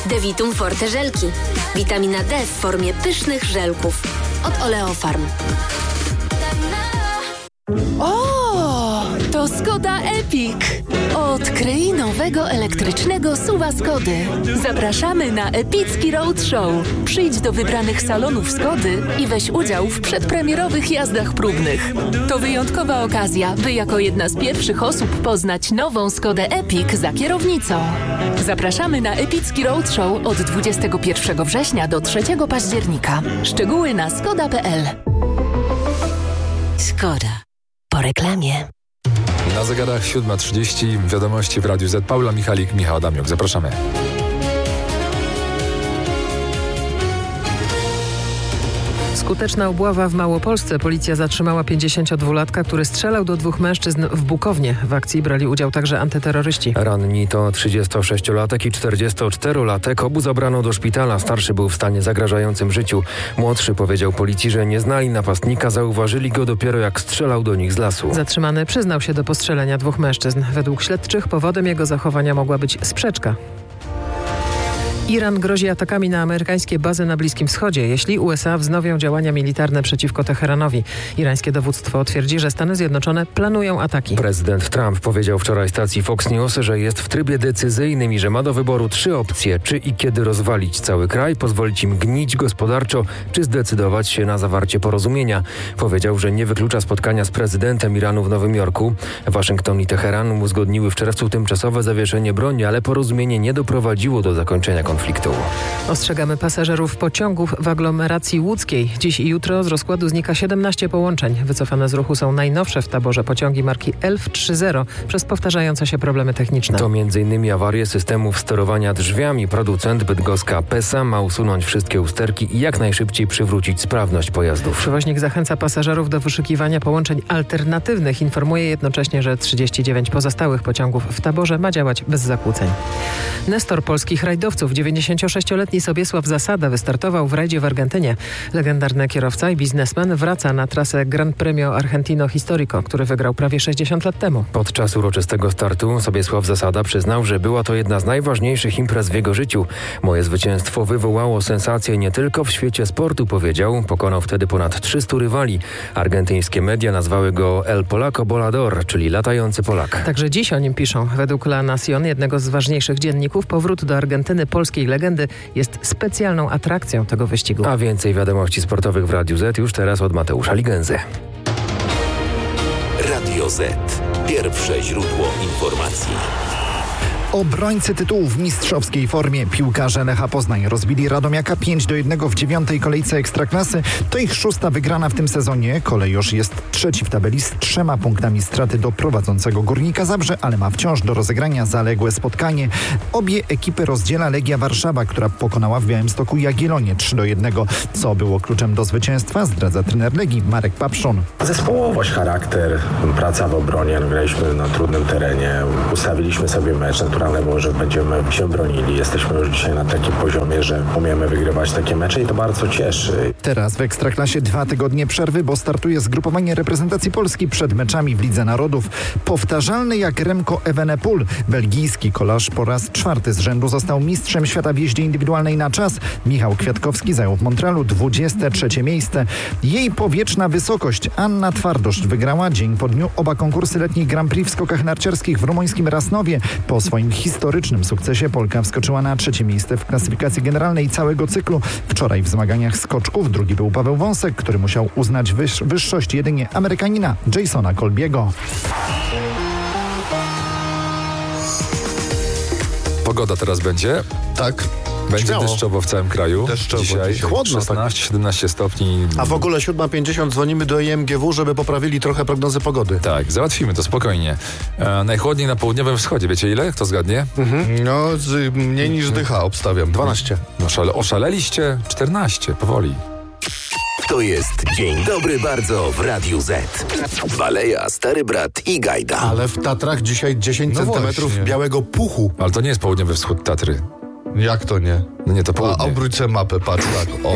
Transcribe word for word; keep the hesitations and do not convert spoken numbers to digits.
Devitum Forte żelki. Witamina D w formie pysznych żelków. Od Oleofarm. O, to Skoda Epic. Odkryj nowego elektrycznego suwa Skody. Zapraszamy na epicki roadshow. Przyjdź do wybranych salonów Skody i weź udział w przedpremierowych jazdach próbnych. To wyjątkowa okazja, by jako jedna z pierwszych osób poznać nową Skodę Epic za kierownicą. Zapraszamy na epicki roadshow od dwudziestego pierwszego września do trzeciego października. Szczegóły na skoda kropka p l. Skoda. Po reklamie. Na zegarach siódma trzydzieści, wiadomości w Radiu Z. Paula Michalik, Michał Adamiuk. Zapraszamy. Skuteczna obława w Małopolsce. Policja zatrzymała pięćdziesięciodwulatka, który strzelał do dwóch mężczyzn w Bukownie. W akcji brali udział także antyterroryści. Ranni to trzydziestosześciolatek i czterdziestoczterolatek. Obu zabrano do szpitala. Starszy był w stanie zagrażającym życiu. Młodszy powiedział policji, że nie znali napastnika. Zauważyli go dopiero jak strzelał do nich z lasu. Zatrzymany przyznał się do postrzelenia dwóch mężczyzn. Według śledczych powodem jego zachowania mogła być sprzeczka. Iran grozi atakami na amerykańskie bazy na Bliskim Wschodzie, jeśli U S A wznowią działania militarne przeciwko Teheranowi. Irańskie dowództwo twierdzi, że Stany Zjednoczone planują ataki. Prezydent Trump powiedział wczoraj stacji Fox News, że jest w trybie decyzyjnym i że ma do wyboru trzy opcje. Czy i kiedy rozwalić cały kraj, pozwolić im gnić gospodarczo, czy zdecydować się na zawarcie porozumienia. Powiedział, że nie wyklucza spotkania z prezydentem Iranu w Nowym Jorku. Waszyngton i Teheran uzgodniły w czerwcu tymczasowe zawieszenie broni, ale porozumienie nie doprowadziło do zakończenia konfliktu. konfliktu. Ostrzegamy pasażerów pociągów w aglomeracji łódzkiej. Dziś i jutro z rozkładu znika siedemnaście połączeń. Wycofane z ruchu są najnowsze w taborze pociągi marki Elf trzy zero przez powtarzające się problemy techniczne. To między innymi awarie systemów sterowania drzwiami. Producent bydgoska Pesa ma usunąć wszystkie usterki i jak najszybciej przywrócić sprawność pojazdów. Przewoźnik zachęca pasażerów do wyszukiwania połączeń alternatywnych. Informuje jednocześnie, że trzydzieści dziewięć pozostałych pociągów w taborze ma działać bez zakłóceń. Nestor polskich rajdowców, dziewięćdziesięciosześcioletni Sobiesław Zasada, wystartował w rajdzie w Argentynie. Legendarny kierowca i biznesmen wraca na trasę Gran Premio Argentino Historico, który wygrał prawie sześćdziesiąt lat temu. Podczas uroczystego startu Sobiesław Zasada przyznał, że była to jedna z najważniejszych imprez w jego życiu. Moje zwycięstwo wywołało sensację nie tylko w świecie sportu, powiedział. Pokonał wtedy ponad trzystu rywali. Argentyńskie media nazwały go El Polaco Volador, czyli latający Polak. Także dziś o nim piszą. Według La Nación, jednego z ważniejszych dzienników, powrót do Argentyny polskiej legendy jest specjalną atrakcją tego wyścigu. A więcej wiadomości sportowych w Radiu Z już teraz od Mateusza Ligęzy. Radio Z. Pierwsze źródło informacji. Obrońcy tytułu w mistrzowskiej formie. Piłkarze Lecha Poznań rozbili Radomiaka pięć do jednego w dziewiątej kolejce Ekstraklasy. To ich szósta wygrana w tym sezonie. Kolejorz jest trzeci w tabeli z trzema punktami straty do prowadzącego Górnika Zabrze, ale ma wciąż do rozegrania zaległe spotkanie. Obie ekipy rozdziela Legia Warszawa, która pokonała w Białymstoku Jagiellonię trzy do jednego. Co było kluczem do zwycięstwa, zdradza trener Legii Marek Papszun. Zespołowość, charakter, praca w obronie. Graliśmy na trudnym terenie. Ustawiliśmy sobie mecz, naturalnie było, że będziemy się bronili. Jesteśmy już dzisiaj na takim poziomie, że umiemy wygrywać takie mecze i to bardzo cieszy. Teraz w Ekstraklasie dwa tygodnie przerwy, bo startuje zgrupowanie reprezentacji Polski przed meczami w Lidze Narodów. Powtarzalny jak Remco Evenepoel. Belgijski kolarz po raz czwarty z rzędu został mistrzem świata w jeździe indywidualnej na czas. Michał Kwiatkowski zajął w Montrealu dwudzieste trzecie miejsce. Jej powietrzna wysokość Anna Twardosz wygrała dzień po dniu oba konkursy letnich Grand Prix w skokach narciarskich w rumuńskim Rasnowie. Po swoim historycznym sukcesie Polka wskoczyła na trzecie miejsce w klasyfikacji generalnej całego cyklu. Wczoraj w zmaganiach skoczków drugi był Paweł Wąsek, który musiał uznać wyż- wyższość jedynie Amerykanina Jasona Colbiego. Pogoda teraz będzie? Tak. Będzie Śmiało. deszczowo w całym kraju. Deszczowo dzisiaj. dzisiaj. Chłodno, szesnaście siedemnaście stopni. A w ogóle siódma pięćdziesiąt dzwonimy do I M G W, żeby poprawili trochę prognozy pogody. Tak, załatwimy to spokojnie. E, najchłodniej na południowym wschodzie. Wiecie ile? Kto zgadnie? Mhm. No, z, mniej niż dycha obstawiam. dwanaście. No szale, oszaleliście? czternaście, powoli. To jest Dzień Dobry Bardzo w Radiu Z. Baleja, Stary Brat i Gajda. Ale w Tatrach dzisiaj dziesięć No centymetrów właśnie. białego puchu. Ale to nie jest południowy wschód Tatry. Jak to nie? No nie, to południe. A obróć sobie mapę, patrz tak. O.